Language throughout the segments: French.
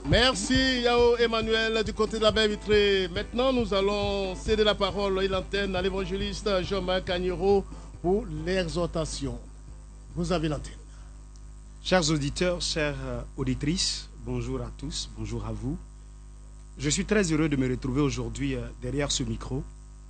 Merci Yao Emmanuel du côté de la baie vitrée. Maintenant, nous allons céder la parole et l'antenne à l'évangéliste Jean-Marc Agnero pour l'exhortation. Vous avez l'antenne. Chers auditeurs, chères auditrices, bonjour à tous, bonjour à vous. Je suis très heureux de me retrouver aujourd'hui derrière ce micro.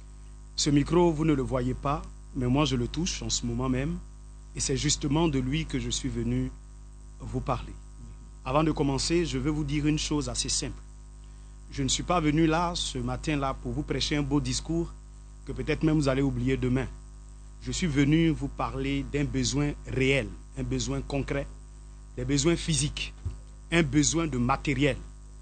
Ce micro, vous ne le voyez pas, mais moi je le touche en ce moment même. Et c'est justement de lui que je suis venu vous parler. Avant de commencer, je veux vous dire une chose assez simple. Je ne suis pas venu là, ce matin-là, pour vous prêcher un beau discours que peut-être même vous allez oublier demain. Je suis venu vous parler d'un besoin réel, un besoin concret, des besoins physiques, un besoin de matériel,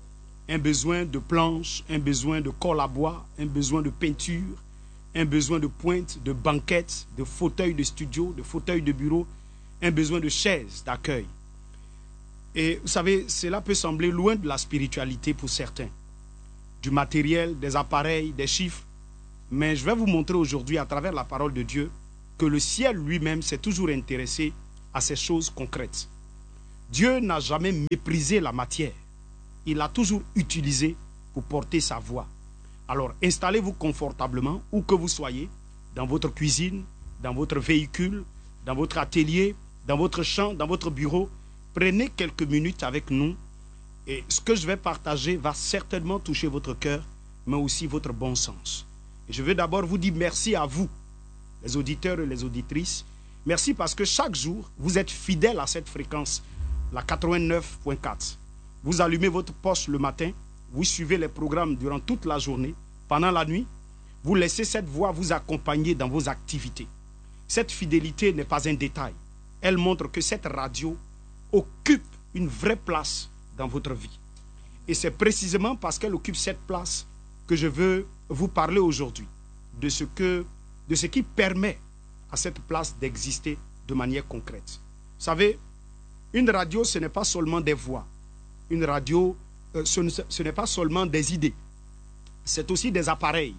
un besoin de planches, un besoin de colle à bois, un besoin de peinture, un besoin de pointe, de banquettes, de fauteuils de studio, de fauteuils de bureau, un besoin de chaises d'accueil. Et vous savez, cela peut sembler loin de la spiritualité pour certains, du matériel, des appareils, des chiffres. Mais je vais vous montrer aujourd'hui à travers la parole de Dieu que le ciel lui-même s'est toujours intéressé à ces choses concrètes. Dieu n'a jamais méprisé la matière. Il l'a toujours utilisée pour porter sa voix. Alors installez-vous confortablement, où que vous soyez, dans votre cuisine, dans votre véhicule, dans votre atelier, dans votre champ, dans votre bureau. Prenez quelques minutes avec nous et ce que je vais partager va certainement toucher votre cœur, mais aussi votre bon sens. Et je veux d'abord vous dire merci à vous, les auditeurs et les auditrices. Merci parce que chaque jour, vous êtes fidèles à cette fréquence, la 89.4. Vous allumez votre poste le matin, vous suivez les programmes durant toute la journée, pendant la nuit, vous laissez cette voix vous accompagner dans vos activités. Cette fidélité n'est pas un détail. Elle montre que cette radio occupe une vraie place dans votre vie. Et c'est précisément parce qu'elle occupe cette place que je veux vous parler aujourd'hui de ce qui permet à cette place d'exister de manière concrète. Vous savez, une radio, ce n'est pas seulement des voix. Une radio, ce n'est pas seulement des idées. C'est aussi des appareils.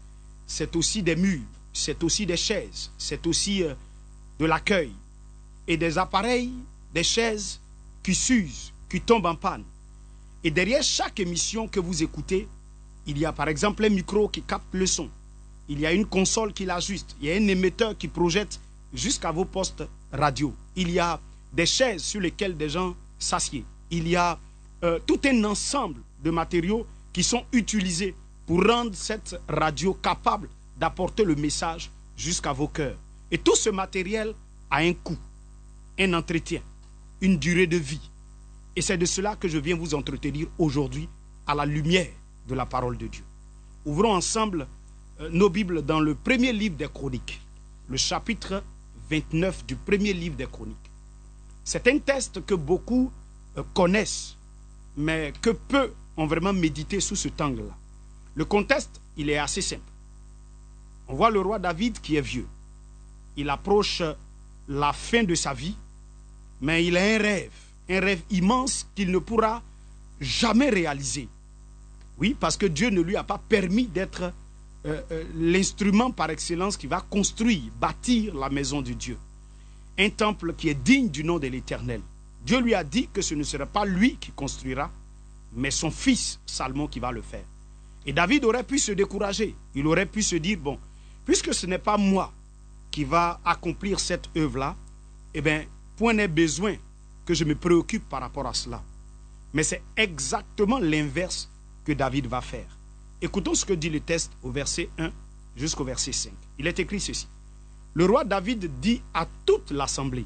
C'est aussi des murs. C'est aussi des chaises. C'est aussi de l'accueil. Et des appareils, des chaises qui s'usent, qui tombent en panne. Et derrière chaque émission que vous écoutez, il y a par exemple un micro qui capte le son. Il y a une console qui l'ajuste. Il y a un émetteur qui projette jusqu'à vos postes radio. Il y a des chaises sur lesquelles des gens s'assiedent. Il y a tout un ensemble de matériaux qui sont utilisés pour rendre cette radio capable d'apporter le message jusqu'à vos cœurs. Et tout ce matériel a un coût, un entretien, une durée de vie. Et c'est de cela que je viens vous entretenir aujourd'hui à la lumière de la parole de Dieu. Ouvrons ensemble nos Bibles dans le premier livre des Chroniques, le chapitre 29 du premier livre des Chroniques. C'est un texte que beaucoup connaissent, mais que peu ont vraiment médité sous cet angle-là. Le contexte, il est assez simple. On voit le roi David qui est vieux. Il approche la fin de sa vie, mais il a un rêve immense qu'il ne pourra jamais réaliser. Oui, parce que Dieu ne lui a pas permis d'être l'instrument par excellence qui va construire, bâtir la maison de Dieu. Un temple qui est digne du nom de l'Éternel. Dieu lui a dit que ce ne sera pas lui qui construira, mais son fils Salomon qui va le faire. Et David aurait pu se décourager. Il aurait pu se dire, bon, puisque ce n'est pas moi qui va accomplir cette œuvre-là, eh bien, point n'est besoin que je me préoccupe par rapport à cela. Mais c'est exactement l'inverse que David va faire. Écoutons ce que dit le texte au verset 1 jusqu'au verset 5. Il est écrit ceci. Le roi David dit à toute l'assemblée,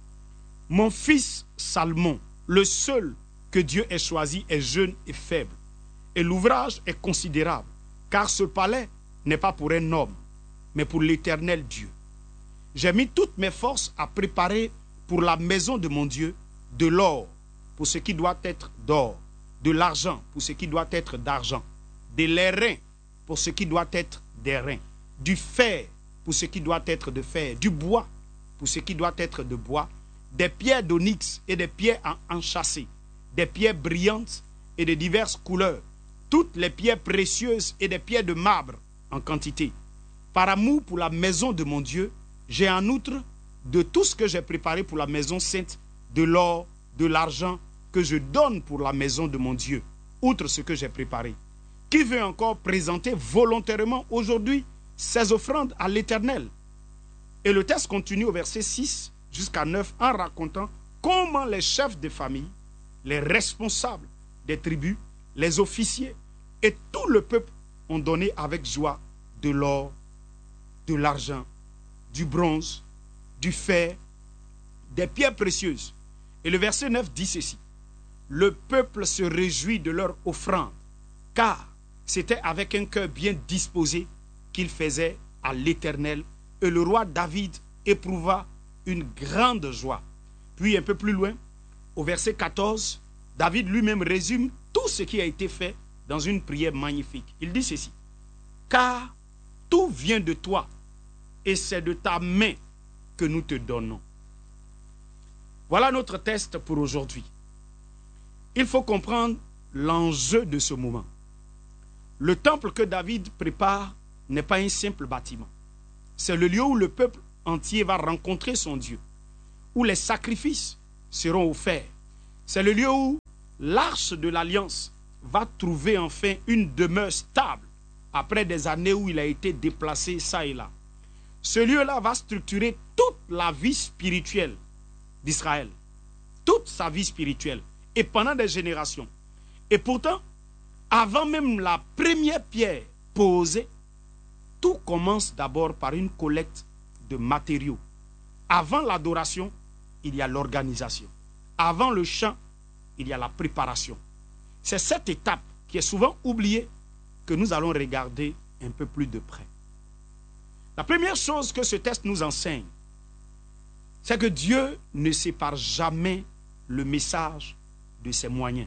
« Mon fils Salomon, le seul que Dieu ait choisi, est jeune et faible. Et l'ouvrage est considérable, car ce palais n'est pas pour un homme, mais pour l'Éternel Dieu. J'ai mis toutes mes forces à préparer pour la maison de mon Dieu de l'or pour ce qui doit être d'or, de l'argent pour ce qui doit être d'argent, de l'airain pour ce qui doit être d'airain, du fer pour ce qui doit être de fer, du bois pour ce qui doit être de bois, des pierres d'onyx et des pierres enchâssées, des pierres brillantes et de diverses couleurs, toutes les pierres précieuses et des pierres de marbre en quantité. Par amour pour la maison de mon Dieu, j'ai en outre de tout ce que j'ai préparé pour la maison sainte, de l'or, de l'argent que je donne pour la maison de mon Dieu, outre ce que j'ai préparé? Qui veut encore présenter volontairement aujourd'hui ses offrandes à l'Éternel? Et le texte continue au verset 6 jusqu'à 9 en racontant comment les chefs de famille, les responsables des tribus, les officiers et tout le peuple ont donné avec joie de l'or, de l'argent, du bronze, du fer, des pierres précieuses. Et le verset 9 dit ceci: le peuple se réjouit de leur offrande, car c'était avec un cœur bien disposé qu'ils faisaient à l'Éternel. Et le roi David éprouva une grande joie. Puis un peu plus loin, au verset 14, David lui-même résume tout ce qui a été fait dans une prière magnifique. Il dit ceci: car tout vient de toi, et c'est de ta main que nous te donnons. Voilà notre test pour aujourd'hui. Il faut comprendre l'enjeu de ce moment. Le temple que David prépare n'est pas un simple bâtiment. C'est le lieu où le peuple entier va rencontrer son Dieu, où les sacrifices seront offerts. C'est le lieu où l'arche de l'alliance va trouver enfin une demeure stable après des années où il a été déplacé ça et là. Ce lieu-là va structurer toute la vie spirituelle d'Israël, toute sa vie spirituelle, et pendant des générations. Et pourtant, avant même la première pierre posée, tout commence d'abord par une collecte de matériaux. Avant l'adoration, il y a l'organisation. Avant le chant, il y a la préparation. C'est cette étape qui est souvent oubliée que nous allons regarder un peu plus de près. La première chose que ce texte nous enseigne, c'est que Dieu ne sépare jamais le message de ses moyens.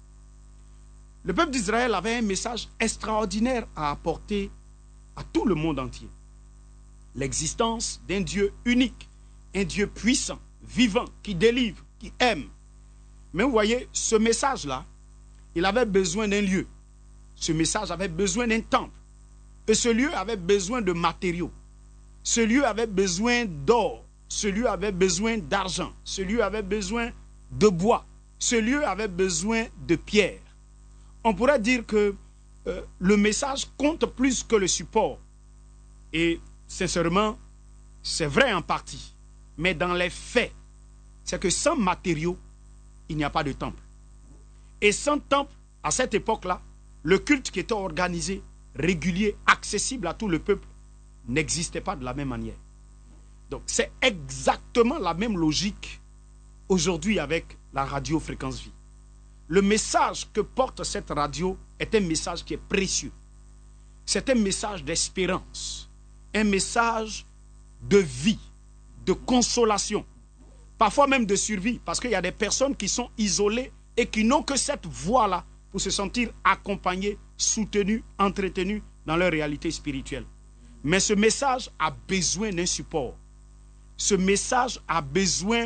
Le peuple d'Israël avait un message extraordinaire à apporter à tout le monde entier. L'existence d'un Dieu unique, un Dieu puissant, vivant, qui délivre, qui aime. Mais vous voyez, ce message-là, il avait besoin d'un lieu. Ce message avait besoin d'un temple. Et ce lieu avait besoin de matériaux. Ce lieu avait besoin d'or. Ce lieu avait besoin d'argent. Ce lieu avait besoin de bois. Ce lieu avait besoin de pierre. On pourrait dire que le message compte plus que le support. Et sincèrement, c'est vrai en partie. Mais dans les faits, c'est que sans matériaux, il n'y a pas de temple. Et sans temple, à cette époque-là, le culte qui était organisé, régulier, accessible à tout le peuple, n'existait pas de la même manière. Donc c'est exactement la même logique aujourd'hui avec la radio Fréquence Vie. Le message que porte cette radio est un message qui est précieux. C'est un message d'espérance, un message de vie, de consolation, parfois même de survie, parce qu'il y a des personnes qui sont isolées et qui n'ont que cette voie-là pour se sentir accompagnées, soutenues, entretenues dans leur réalité spirituelle. Mais ce message a besoin d'un support. Ce message a besoin,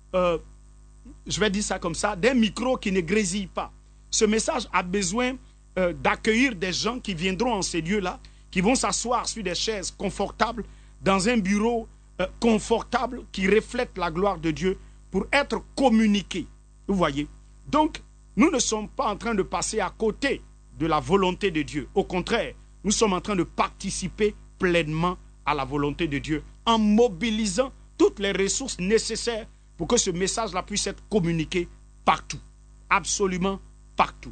je vais dire ça comme ça, d'un micro qui ne grésille pas. Ce message a besoin d'accueillir des gens qui viendront en ces lieux-là, qui vont s'asseoir sur des chaises confortables, dans un bureau confortable qui reflète la gloire de Dieu pour être communiqués. Vous voyez? Donc, nous ne sommes pas en train de passer à côté de la volonté de Dieu. Au contraire, nous sommes en train de participer pleinement à la volonté de Dieu en mobilisant toutes les ressources nécessaires pour que ce message-là puisse être communiqué partout, absolument partout.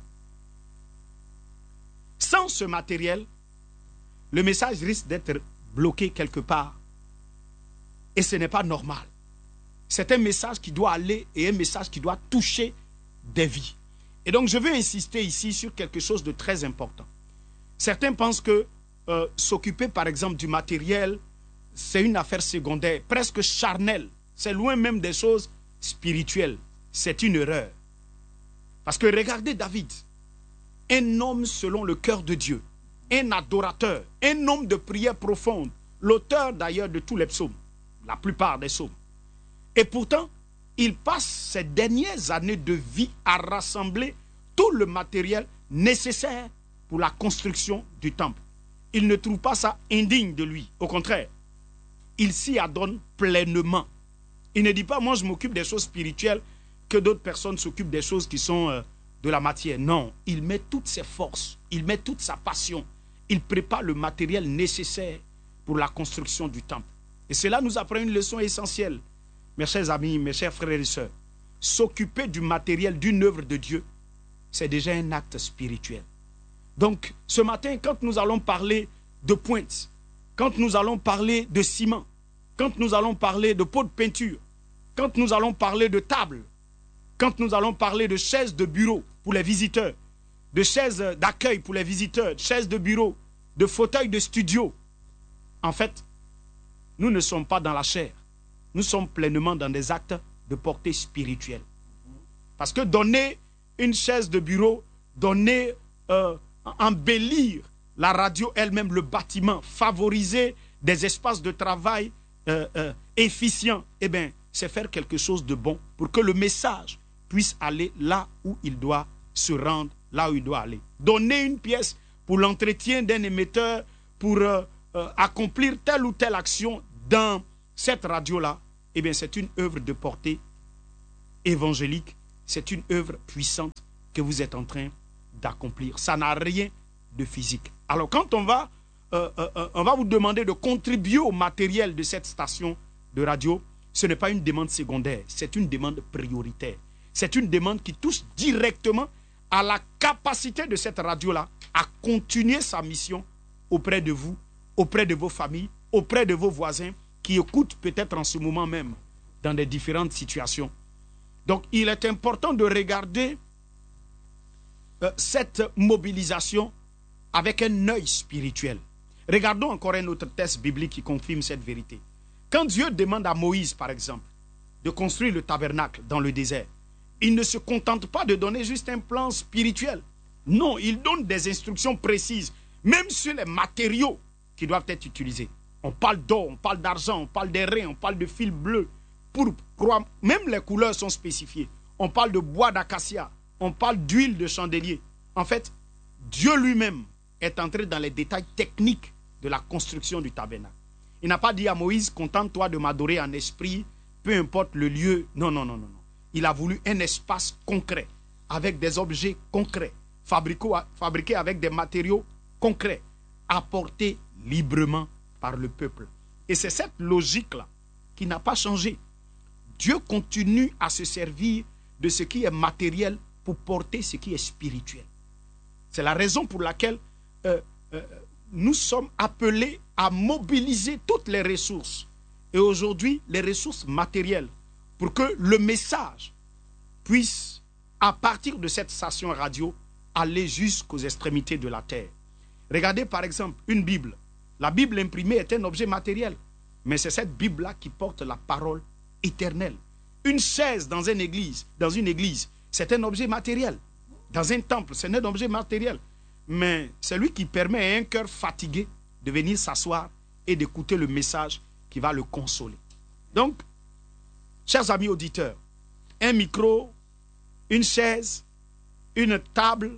Sans ce matériel, le message risque d'être bloqué quelque part. Et ce n'est pas normal. C'est un message qui doit aller et un message qui doit toucher des vies. Et donc je veux insister ici sur quelque chose de très important. Certains pensent que s'occuper par exemple du matériel, c'est une affaire secondaire, presque charnelle. C'est loin même des choses spirituelles. C'est une erreur. Parce que regardez David, un homme selon le cœur de Dieu, un adorateur, un homme de prière profonde, l'auteur d'ailleurs de tous les psaumes, la plupart des psaumes. Et pourtant, il passe ses dernières années de vie à rassembler tout le matériel nécessaire pour la construction du temple. Il ne trouve pas ça indigne de lui. Au contraire, il s'y adonne pleinement. Il ne dit pas, moi je m'occupe des choses spirituelles, que d'autres personnes s'occupent des choses qui sont de la matière. Non, il met toutes ses forces, il met toute sa passion, il prépare le matériel nécessaire pour la construction du temple. Et cela nous apprend une leçon essentielle, mes chers amis, mes chers frères et sœurs. S'occuper du matériel d'une œuvre de Dieu, c'est déjà un acte spirituel. Donc, ce matin, quand nous allons parler de pointe, quand nous allons parler de ciment, quand nous allons parler de pots de peinture, quand nous allons parler de table, quand nous allons parler de chaises de bureau pour les visiteurs, de chaises d'accueil pour les visiteurs, de chaises de bureau, de fauteuils de studio, en fait, nous ne sommes pas dans la chair. Nous sommes pleinement dans des actes de portée spirituelle. Parce que donner une chaise de bureau, embellir la radio elle-même, le bâtiment, favoriser des espaces de travail efficients, eh bien, c'est faire quelque chose de bon pour que le message puisse aller là où il doit se rendre, là où il doit aller. Donner une pièce pour l'entretien d'un émetteur, pour accomplir telle ou telle action dans cette radio-là, eh bien, c'est une œuvre de portée évangélique, c'est une œuvre puissante que vous êtes en train d'accomplir. Ça n'a rien de physique. Alors, quand on va vous demander de contribuer au matériel de cette station de radio, ce n'est pas une demande secondaire, c'est une demande prioritaire. C'est une demande qui touche directement à la capacité de cette radio-là à continuer sa mission auprès de vous, auprès de vos familles, auprès de vos voisins qui écoutent peut-être en ce moment même dans des différentes situations. Donc, il est important de regarder cette mobilisation avec un œil spirituel. Regardons encore un autre texte biblique qui confirme cette vérité. Quand Dieu demande à Moïse, par exemple, de construire le tabernacle dans le désert, il ne se contente pas de donner juste un plan spirituel. Non, il donne des instructions précises, même sur les matériaux qui doivent être utilisés. On parle d'or, on parle d'argent, on parle d'airain, on parle de fil bleu, pourpre, même les couleurs sont spécifiées. On parle de bois d'acacia, on parle d'huile de chandelier. En fait, Dieu lui-même est entré dans les détails techniques de la construction du tabernacle. Il n'a pas dit à Moïse, contente-toi de m'adorer en esprit, peu importe le lieu. Non, non, non, non. Il a voulu un espace concret, avec des objets concrets, fabriqués avec des matériaux concrets, apportés librement par le peuple. Et c'est cette logique-là qui n'a pas changé. Dieu continue à se servir de ce qui est matériel pour porter ce qui est spirituel. C'est la raison pour laquelle nous sommes appelés à mobiliser toutes les ressources. Et aujourd'hui, les ressources matérielles, pour que le message puisse, à partir de cette station radio, aller jusqu'aux extrémités de la terre. Regardez par exemple une Bible. La Bible imprimée est un objet matériel, mais c'est cette Bible-là qui porte la parole éternelle. Une chaise dans une église, c'est un objet matériel. Dans un temple, c'est un objet matériel. Mais c'est lui qui permet à un cœur fatigué de venir s'asseoir et d'écouter le message qui va le consoler. Donc, chers amis auditeurs, un micro, une chaise, une table,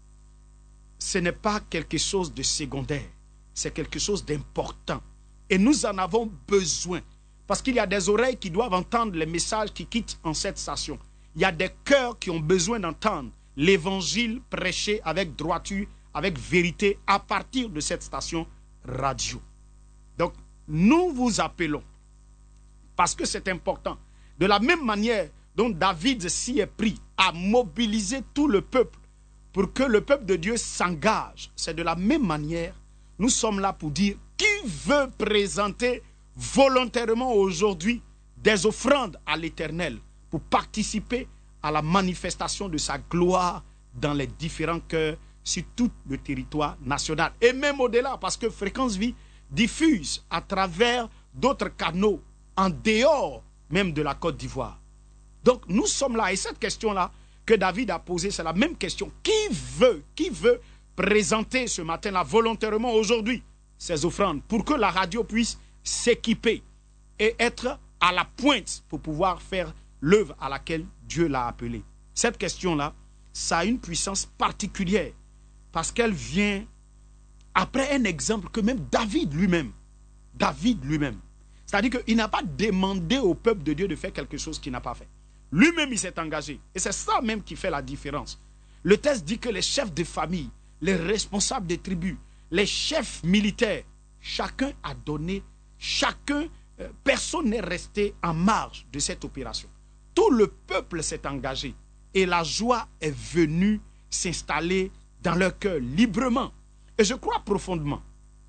ce n'est pas quelque chose de secondaire, c'est quelque chose d'important. Et nous en avons besoin, parce qu'il y a des oreilles qui doivent entendre les messages qui quittent en cette station. Il y a des cœurs qui ont besoin d'entendre l'évangile prêché avec droiture, avec vérité, à partir de cette station radio. Donc, nous vous appelons, parce que c'est important, de la même manière dont David s'y est pris à mobiliser tout le peuple pour que le peuple de Dieu s'engage. C'est de la même manière, nous sommes là pour dire qui veut présenter volontairement aujourd'hui des offrandes à l'Éternel pour participer à la manifestation de sa gloire dans les différents cœurs sur tout le territoire national. Et même au-delà, parce que Fréquence Vie diffuse à travers d'autres canaux en dehors même de la Côte d'Ivoire. Donc nous sommes là, et cette question-là que David a posée, c'est la même question. Qui veut présenter ce matin-là volontairement aujourd'hui ces offrandes pour que la radio puisse s'équiper et être à la pointe pour pouvoir faire l'œuvre à laquelle Dieu l'a appelé? Cette question-là, ça a une puissance particulière parce qu'elle vient après un exemple que même David lui-même, c'est-à-dire qu'il n'a pas demandé au peuple de Dieu de faire quelque chose qu'il n'a pas fait. Lui-même, il s'est engagé. Et c'est ça même qui fait la différence. Le texte dit que les chefs de famille, les responsables des tribus, les chefs militaires, chacun a donné, personne n'est resté en marge de cette opération. Tout le peuple s'est engagé et la joie est venue s'installer dans leur cœur librement. Et je crois profondément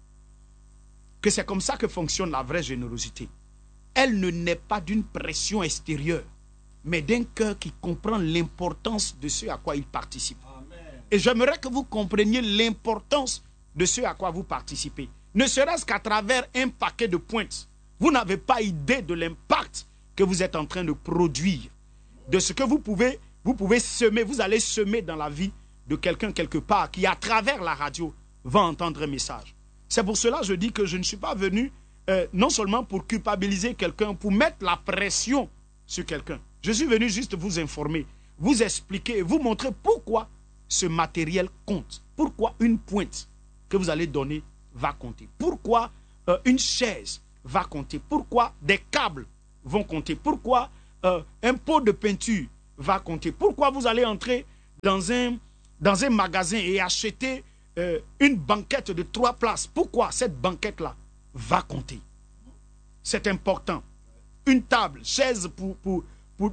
que c'est comme ça que fonctionne la vraie générosité. Elle ne naît pas d'une pression extérieure, mais d'un cœur qui comprend l'importance de ce à quoi il participe. Amen. Et j'aimerais que vous compreniez l'importance de ce à quoi vous participez. Ne serait-ce qu'à travers un paquet de pointes. Vous n'avez pas idée de l'impact que vous êtes en train de produire, de ce que vous pouvez semer. Vous allez semer dans la vie de quelqu'un quelque part qui, à travers la radio, va entendre un message. C'est pour cela que je dis que je ne suis pas venu non seulement pour culpabiliser quelqu'un, pour mettre la pression sur quelqu'un. Je suis venu juste vous informer, vous expliquer, vous montrer pourquoi ce matériel compte. Pourquoi une pointe que vous allez donner va compter. Pourquoi une chaise va compter. Pourquoi des câbles vont compter. Pourquoi un pot de peinture va compter. Pourquoi vous allez entrer dans un magasin et acheter une banquette de 3 places. Pourquoi cette banquette-là va compter. C'est important. Une table, chaise pour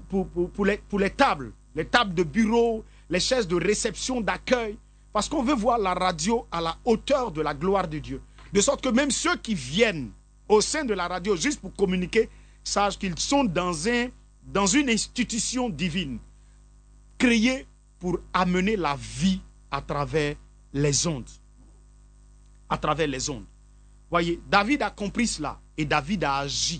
les tables de bureau, les chaises de réception, d'accueil, parce qu'on veut voir la radio à la hauteur de la gloire de Dieu. De sorte que même ceux qui viennent au sein de la radio juste pour communiquer, sachent qu'ils sont dans une institution divine, créée pour amener la vie à travers les ondes. À travers les ondes. Voyez, David a compris cela et David a agi.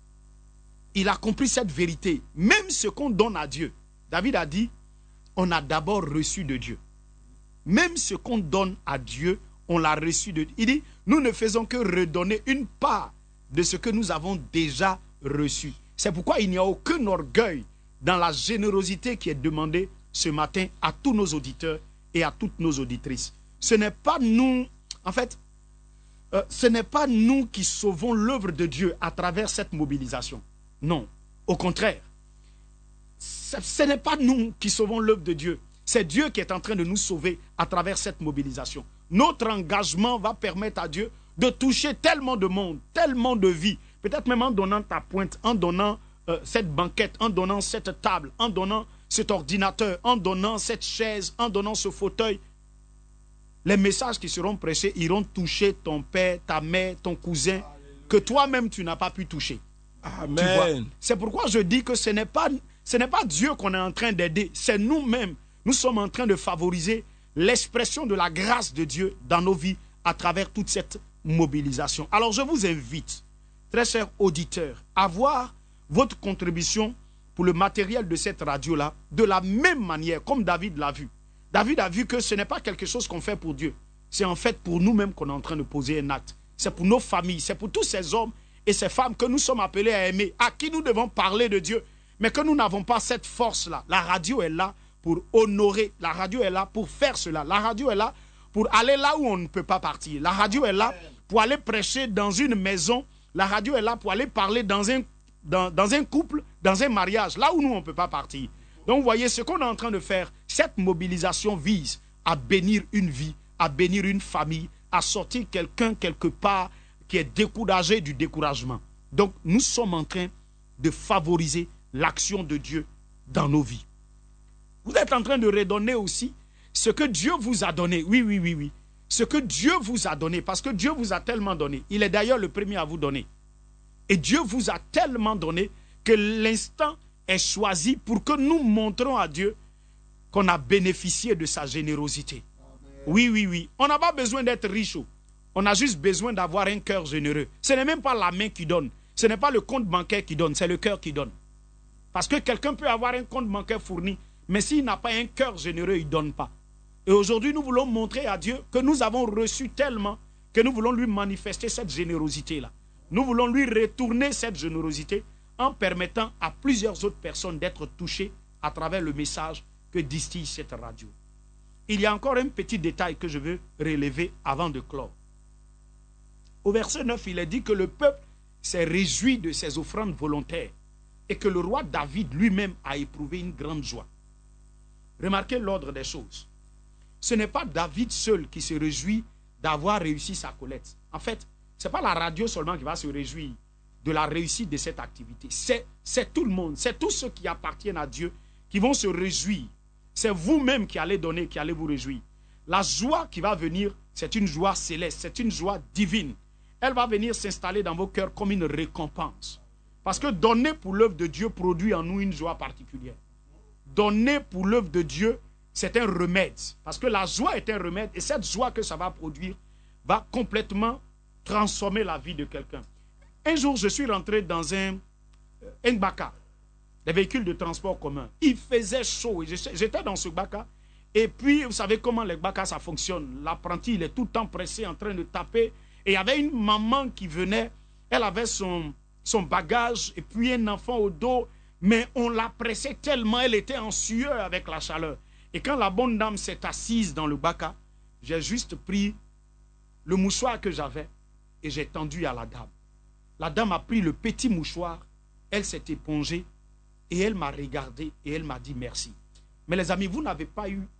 Il a compris cette vérité. Même ce qu'on donne à Dieu. David a dit, on a d'abord reçu de Dieu. Même ce qu'on donne à Dieu, on l'a reçu de Dieu. Il dit, nous ne faisons que redonner une part de ce que nous avons déjà reçu. C'est pourquoi il n'y a aucun orgueil dans la générosité qui est demandée ce matin à tous nos auditeurs et à toutes nos auditrices. Ce n'est pas nous, en fait, ce n'est pas nous qui sauvons l'œuvre de Dieu à travers cette mobilisation. Non, au contraire. Ce n'est pas nous qui sauvons l'œuvre de Dieu. C'est Dieu qui est en train de nous sauver à travers cette mobilisation. Notre engagement va permettre à Dieu de toucher tellement de monde, tellement de vies. Peut-être même en donnant ta pointe, en donnant cette banquette, en donnant cette table, en donnant cet ordinateur, en donnant cette chaise, en donnant ce fauteuil. Les messages qui seront prêchés iront toucher ton père, ta mère, ton cousin, que toi-même tu n'as pas pu toucher. Amen. C'est pourquoi je dis que ce n'est pas Dieu qu'on est en train d'aider, c'est nous-mêmes. Nous sommes en train de favoriser l'expression de la grâce de Dieu dans nos vies à travers toute cette mobilisation. Alors je vous invite, très chers auditeurs, à voir votre contribution pour le matériel de cette radio-là de la même manière, comme David l'a vu. David a vu que ce n'est pas quelque chose qu'on fait pour Dieu. C'est en fait pour nous-mêmes qu'on est en train de poser un acte. C'est pour nos familles, c'est pour tous ces hommes et ces femmes que nous sommes appelés à aimer, à qui nous devons parler de Dieu, mais que nous n'avons pas cette force-là. La radio est là pour honorer, la radio est là pour faire cela. La radio est là pour aller là où on ne peut pas partir. La radio est là pour aller prêcher dans une maison. La radio est là pour aller parler dans un couple, dans un mariage, là où nous on ne peut pas partir. Donc vous voyez, ce qu'on est en train de faire, cette mobilisation vise à bénir une vie, à bénir une famille, à sortir quelqu'un quelque part qui est découragé du découragement. Donc nous sommes en train de favoriser l'action de Dieu dans nos vies. Vous êtes en train de redonner aussi ce que Dieu vous a donné. Oui. Ce que Dieu vous a donné, parce que Dieu vous a tellement donné. Il est d'ailleurs le premier à vous donner. Et Dieu vous a tellement donné que l'instant est choisi pour que nous montrons à Dieu qu'on a bénéficié de sa générosité. Amen. Oui. On n'a pas besoin d'être riche. On a juste besoin d'avoir un cœur généreux. Ce n'est même pas la main qui donne. Ce n'est pas le compte bancaire qui donne, c'est le cœur qui donne. Parce que quelqu'un peut avoir un compte bancaire fourni, mais s'il n'a pas un cœur généreux, il ne donne pas. Et aujourd'hui, nous voulons montrer à Dieu que nous avons reçu tellement que nous voulons lui manifester cette générosité-là. Nous voulons lui retourner cette générosité en permettant à plusieurs autres personnes d'être touchées à travers le message que distille cette radio. Il y a encore un petit détail que je veux relever avant de clore. Au verset 9, il est dit que le peuple s'est réjoui de ses offrandes volontaires et que le roi David lui-même a éprouvé une grande joie. Remarquez l'ordre des choses. Ce n'est pas David seul qui se réjouit d'avoir réussi sa collecte. En fait, ce n'est pas la radio seulement qui va se réjouir de la réussite de cette activité. C'est tout le monde, c'est tous ceux qui appartiennent à Dieu qui vont se réjouir. C'est vous-même qui allez donner, qui allez vous réjouir. La joie qui va venir, c'est une joie céleste, c'est une joie divine. Elle va venir s'installer dans vos cœurs comme une récompense. Parce que donner pour l'œuvre de Dieu produit en nous une joie particulière. Donner pour l'œuvre de Dieu, c'est un remède. Parce que la joie est un remède et cette joie que ça va produire va complètement transformer la vie de quelqu'un. Un jour, je suis rentré dans un Ngbaka, des véhicules de transport commun. Il faisait chaud. J'étais dans ce Ngbaka. Et puis, vous savez comment les Ngbaka, ça fonctionne. L'apprenti, il est tout le temps pressé, en train de taper. Et il y avait une maman qui venait. Elle avait son bagage et puis un enfant au dos. Mais on la pressait tellement, elle était en sueur avec la chaleur. Et quand la bonne dame s'est assise dans le Ngbaka, j'ai juste pris le mouchoir que j'avais et j'ai tendu à la dame. La dame a pris le petit mouchoir, elle s'est épongée et elle m'a regardé et elle m'a dit merci. Mais les amis, vous n'avez pas eu